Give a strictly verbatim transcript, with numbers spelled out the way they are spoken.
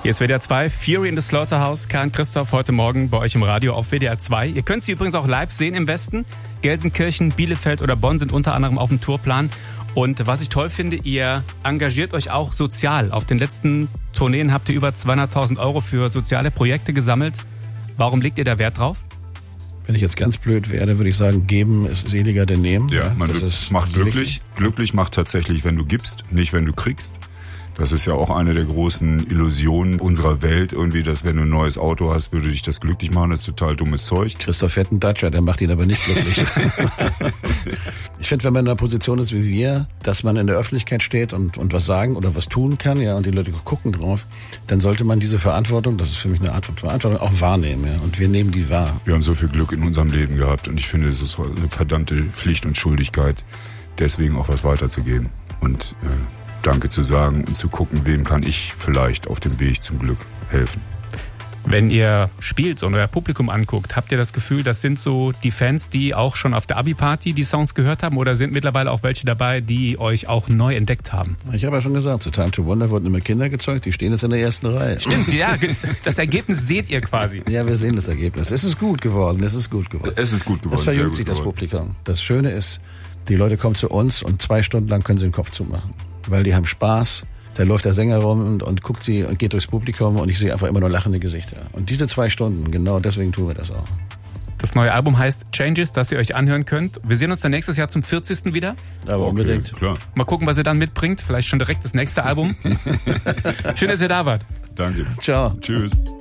Hier ist W D R zwei, Fury in the Slaughterhouse. Karin Christoph heute Morgen bei euch im Radio auf W D R zwei. Ihr könnt sie übrigens auch live sehen im Westen. Gelsenkirchen, Bielefeld oder Bonn sind unter anderem auf dem Tourplan. Und was ich toll finde, ihr engagiert euch auch sozial. Auf den letzten Tourneen habt ihr über zweihunderttausend Euro für soziale Projekte gesammelt. Warum legt ihr da Wert drauf? Wenn ich jetzt ganz blöd werde, würde ich sagen, geben ist seliger denn nehmen. Ja, man das das ist macht glücklich. wichtig. Glücklich macht tatsächlich, wenn du gibst, nicht wenn du kriegst. Das ist ja auch eine der großen Illusionen unserer Welt, irgendwie, dass wenn du ein neues Auto hast, würde dich das glücklich machen. Das ist total dummes Zeug. Christoph fährt einen Dacia, der macht ihn aber nicht glücklich. Ich finde, wenn man in einer Position ist wie wir, dass man in der Öffentlichkeit steht und, und was sagen oder was tun kann, ja, und die Leute gucken drauf, dann sollte man diese Verantwortung, das ist für mich eine Art von Verantwortung, auch wahrnehmen, ja. Und wir nehmen die wahr. Wir haben so viel Glück in unserem Leben gehabt und ich finde, es ist eine verdammte Pflicht und Schuldigkeit, deswegen auch was weiterzugeben und äh, Danke zu sagen und zu gucken, wem kann ich vielleicht auf dem Weg zum Glück helfen. Wenn ihr spielt und euer Publikum anguckt, habt ihr das Gefühl, das sind so die Fans, die auch schon auf der Abi-Party die Songs gehört haben, oder sind mittlerweile auch welche dabei, die euch auch neu entdeckt haben? Ich habe ja schon gesagt, zu Time to Wonder wurden immer Kinder gezeugt, die stehen jetzt in der ersten Reihe. Stimmt, ja, das Ergebnis seht ihr quasi. Ja, wir sehen das Ergebnis. Es ist gut geworden, es ist gut geworden. Es ist gut geworden. Es verjüngt sich das Publikum. Das Schöne ist, die Leute kommen zu uns und zwei Stunden lang können sie den Kopf zumachen. Weil die haben Spaß, da läuft der Sänger rum und, und guckt sie und geht durchs Publikum und ich sehe einfach immer nur lachende Gesichter. Und diese zwei Stunden, genau deswegen tun wir das auch. Das neue Album heißt Changes, das ihr euch anhören könnt. Wir sehen uns dann nächstes Jahr zum vierzigsten wieder. Aber okay, unbedingt. Klar. Mal gucken, was ihr dann mitbringt. Vielleicht schon direkt das nächste Album. Schön, dass ihr da wart. Danke. Ciao. Tschüss.